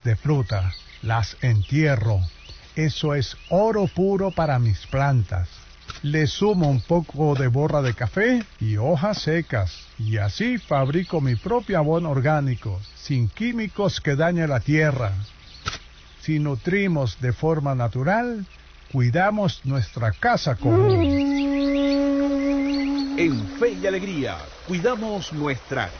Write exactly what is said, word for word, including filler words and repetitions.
de fruta, las entierro. Eso es oro puro para mis plantas. Le sumo un poco de borra de café y hojas secas, y así fabrico mi propio abono orgánico, sin químicos que dañen la tierra. Si nutrimos de forma natural, cuidamos nuestra casa común. En Fe y Alegría, cuidamos nuestra